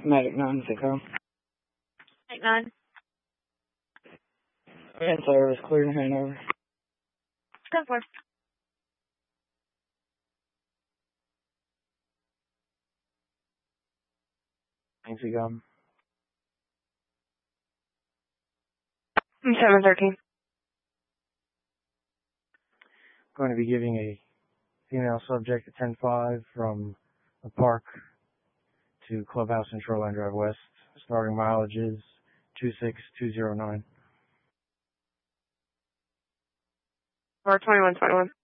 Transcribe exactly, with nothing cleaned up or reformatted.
Medic nine, Sicko. Medic nine. Insider was clear to hand over. ten four. Thanks, Sicko. seven thirteen. Going to be giving a female subject a ten five from the park to Clubhouse and Shoreline Drive West. Starting mileage is two six two zero nine. Or twenty-one twenty-one.